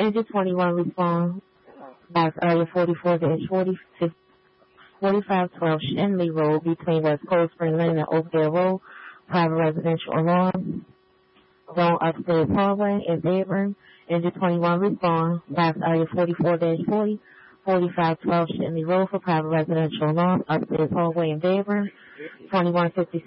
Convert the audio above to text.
Engine 21 respond. Mass area 44-40, 4512 Shenley Road between West Coast Spring Lane and Oakdale Road. Private residential alarm. Zone upstairs hallway in Dearborn. Engine 21 respond. Mass area 44-40, 4512 Shenley Road for private residential alarm. Upstairs hallway in Dearborn. 2156